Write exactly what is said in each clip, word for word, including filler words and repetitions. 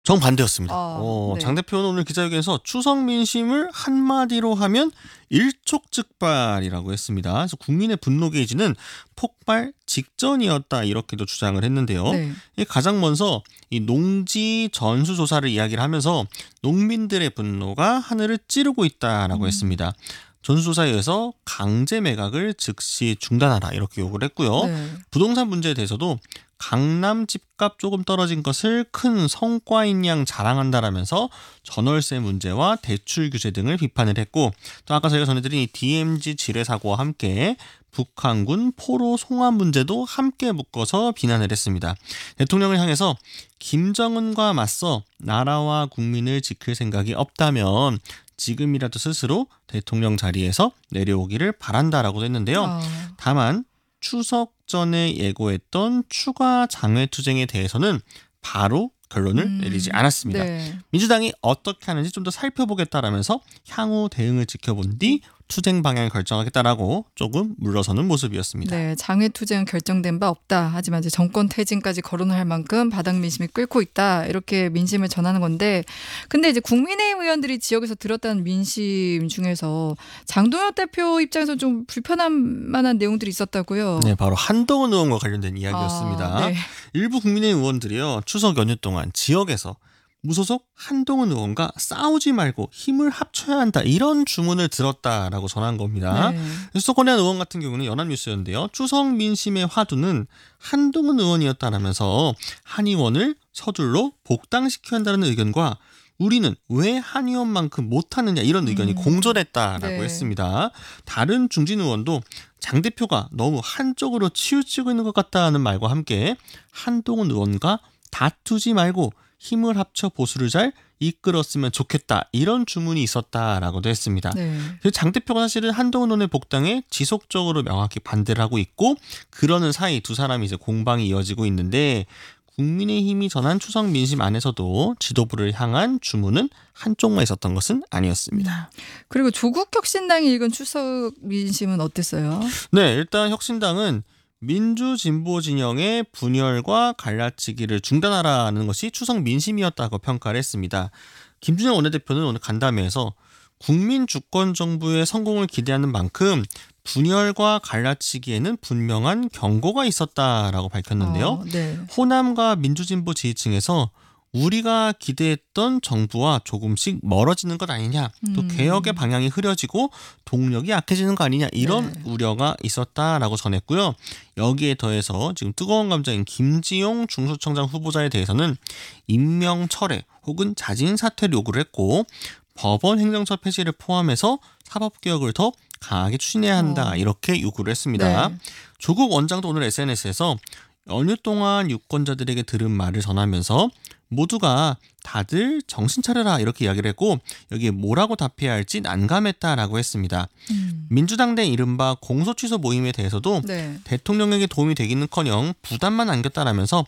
정반대였습니다. 아 어, 네. 장 대표는 오늘 기자회견에서 추석 민심을 한마디로 하면 일촉즉발이라고 했습니다. 그래서 국민의 분노 게이지는 폭발 직전이었다 이렇게도 주장을 했는데요. 네. 이 가장 먼저 이 농지 전수조사를 이야기를 하면서 농민들의 분노가 하늘을 찌르고 있다라고 음. 했습니다. 전수조사에 의해서 강제 매각을 즉시 중단하라 이렇게 요구를 했고요. 네. 부동산 문제에 대해서도 강남 집값 조금 떨어진 것을 큰 성과인 양 자랑한다라면서 전월세 문제와 대출 규제 등을 비판을 했고, 또 아까 저희가 전해드린 이 디엠지 지뢰 사고와 함께 북한군 포로 송환 문제도 함께 묶어서 비난을 했습니다. 대통령을 향해서 김정은과 맞서 나라와 국민을 지킬 생각이 없다면 지금이라도 스스로 대통령 자리에서 내려오기를 바란다라고 했는데요. 아. 다만 추석 전에 예고했던 추가 장외투쟁에 대해서는 바로 결론을 음. 내리지 않았습니다. 네. 민주당이 어떻게 하는지 좀 더 살펴보겠다라면서 향후 대응을 지켜본 뒤 투쟁 방향을 결정하겠다라고 조금 물러서는 모습이었습니다. 네, 장외 투쟁은 결정된 바 없다. 하지만 이제 정권 퇴진까지 거론할 만큼 바닥 민심이 끓고 있다. 이렇게 민심을 전하는 건데, 근데 이제 국민의힘 의원들이 지역에서 들었다는 민심 중에서 장동혁 대표 입장에서 좀 불편한 만한 내용들이 있었다고요. 네, 바로 한동훈 의원과 관련된 이야기였습니다. 아, 네. 일부 국민의힘 의원들이요, 추석 연휴 동안 지역에서 무소속 한동훈 의원과 싸우지 말고 힘을 합쳐야 한다 이런 주문을 들었다라고 전한 겁니다. 네. 수도권의 의원 같은 경우는 연합뉴스였는데요. 추석 민심의 화두는 한동훈 의원이었다라면서 한 의원을 서둘러 복당시켜야 한다는 의견과 우리는 왜 한 의원만큼 못하느냐 이런 의견이 음. 공존했다라고 네. 했습니다. 다른 중진 의원도 장 대표가 너무 한쪽으로 치우치고 있는 것 같다는 말과 함께 한동훈 의원과 다투지 말고 힘을 합쳐 보수를 잘 이끌었으면 좋겠다 이런 주문이 있었다라고도 했습니다. 네. 그래서 장 대표가 사실은 한동훈 의원의 복당에 지속적으로 명확히 반대를 하고 있고, 그러는 사이 두 사람이 이제 공방이 이어지고 있는데, 국민의힘이 전한 추석 민심 안에서도 지도부를 향한 주문은 한쪽만 있었던 것은 아니었습니다. 그리고 조국 혁신당이 읽은 추석 민심은 어땠어요? 네, 일단 혁신당은 민주진보 진영의 분열과 갈라치기를 중단하라는 것이 추석 민심이었다고 평가를 했습니다. 김준영 원내대표는 오늘 간담회에서 국민 주권 정부의 성공을 기대하는 만큼 분열과 갈라치기에는 분명한 경고가 있었다라고 밝혔는데요. 어, 네. 호남과 민주진보 지지층에서 우리가 기대했던 정부와 조금씩 멀어지는 것 아니냐, 또 음. 개혁의 방향이 흐려지고 동력이 약해지는 거 아니냐 이런 네. 우려가 있었다라고 전했고요. 여기에 더해서 지금 뜨거운 감정인 김지용 중수청장 후보자에 대해서는 임명 철회 혹은 자진 사퇴를 요구를 했고, 법원 행정처 폐지를 포함해서 사법개혁을 더 강하게 추진해야 한다 어. 이렇게 요구를 했습니다. 네. 조국 원장도 오늘 에스엔에스에서 연휴 동안 유권자들에게 들은 말을 전하면서 모두가 다들 정신 차려라 이렇게 이야기를 했고, 여기에 뭐라고 답해야 할지 난감했다라고 했습니다. 음. 민주당 내 이른바 공소취소 모임에 대해서도 네. 대통령에게 도움이 되기는커녕 부담만 안겼다라면서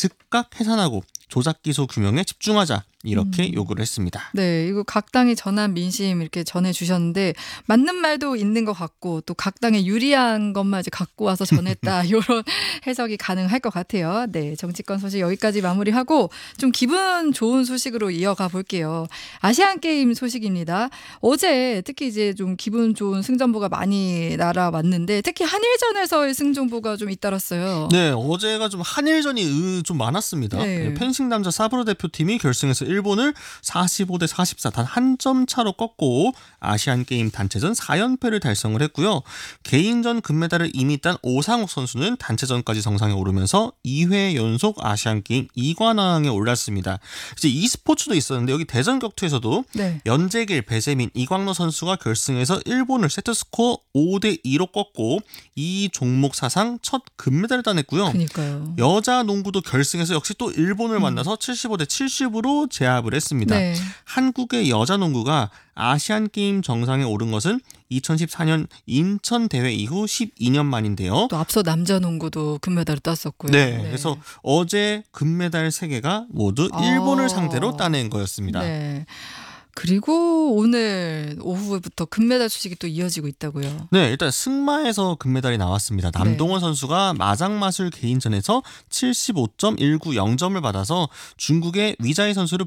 즉각 해산하고 조작 기소 규명에 집중하자 이렇게 음. 요구를 했습니다. 네, 이거 각 당이 전한 민심 이렇게 전해주셨는데 맞는 말도 있는 것 같고 또 각 당에 유리한 것만 이제 갖고 와서 전했다 이런 해석이 가능할 것 같아요. 네, 정치권 소식 여기까지 마무리하고 좀 기분 좋은 소식으로 이어가 볼게요. 아시안 게임 소식입니다. 어제 특히 이제 좀 기분 좋은 승전보가 많이 날아왔는데 특히 한일전에서의 승전보가 좀 잇따랐어요. 네, 어제가 좀 한일전이 으, 좀 많았습니다. 네. 네, 펜싱 남자 사브르 대표팀이 결승에서 일본을 사십오 대 사십사 단 한 점 차로 꺾고 아시안게임 단체전 사 연패를 달성을 했고요. 개인전 금메달을 이미 딴 오상욱 선수는 단체전까지 정상에 오르면서 이 회 연속 아시안게임 이 관왕에 올랐습니다. 이제 e스포츠도 있었는데 여기 대전 격투에서도 네. 연재길, 배재민, 이광로 선수가 결승에서 일본을 세트스코어 오 대 이로 꺾고 이 종목 사상 첫 금메달을 따냈고요. 그러니까요. 여자 농구도 결승에서 역시 또 일본을 만나서 칠십오 대 칠십으로 제압을 했습니다. 네. 한국의 여자 농구가 아시안게임 정상에 오른 것은 이천십사 년 인천 대회 이후 십이 년 만인데요. 또 앞서 남자 농구도 금메달을 땄었고요. 네, 그래서 어제 금메달 세 개가 모두 일본을 아. 상대로 따낸 거였습니다. 네. 그리고 오늘 오후부터 금메달 소식이 또 이어지고 있다고요. 네, 일단 승마에서 금메달이 나왔습니다. 남동원 선수가 마장마술 개인전에서 칠십오 점 일구영 점을 받아서 중국의 위자이 선수를